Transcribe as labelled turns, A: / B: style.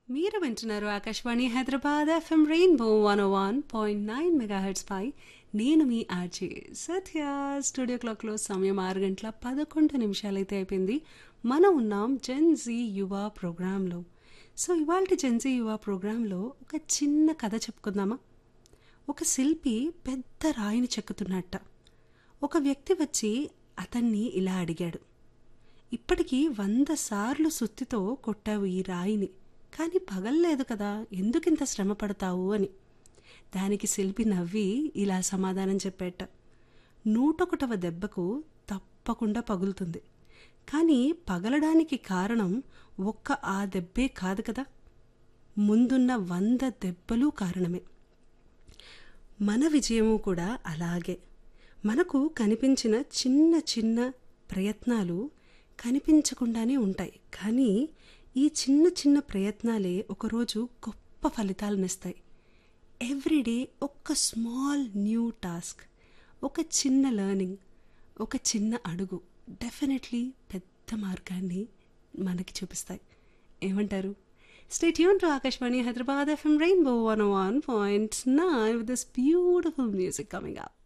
A: మీరు వింటున్నారు Akashvani Hyderabad FM rainbow 101.9 megahertz పై నేను మీ ఆర్జే సత్య. స్టూడియో క్లాక్లో సమయం 6:11 అయితే అయిపోయింది. మనం ఉన్నాం జెన్జీ యువ ప్రోగ్రాంలో. సో ఇవాళ జెన్జీ యువ ప్రోగ్రాంలో ఒక చిన్న కథ చెప్పుకుందామా. ఒక శిల్పి పెద్ద రాయిని చెక్కుతున్నట్ట. ఒక వ్యక్తి వచ్చి అతన్ని ఇలా అడిగాడు, ఇప్పటికీ 100 సార్లు సుత్తితో కొట్టావు ఈ రాయిని, కానీ పగల్లేదు కదా, ఎందుకింత శ్రమ పడతావు అని. దానికి శిల్పి నవ్వి ఇలా సమాధానం చెప్పేట, 101వ దెబ్బకు తప్పకుండా పగులుతుంది, కానీ పగలడానికి కారణం ఒక్క ఆ దెబ్బే కాదు కదా, ముందున్న 100 దెబ్బలు కారణమే. మన విజయము కూడా అలాగే. మనకు కనిపించిన చిన్న చిన్న ప్రయత్నాలు కనిపించకుండానే ఉంటాయి, కానీ ఈ చిన్న చిన్న ప్రయత్నాలే ఒకరోజు గొప్ప ఫలితాలనిస్తాయి. ఎవ్రీడే ఒక స్మాల్ న్యూ టాస్క్, ఒక చిన్న లెర్నింగ్, ఒక చిన్న అడుగు డెఫినెట్లీ పెద్ద మార్గాన్ని మనకి చూపిస్తాయి. ఏమంటారు? Stay tuned to Akashvani Hyderabad FM Rainbow 101.9 with this beautiful music coming up.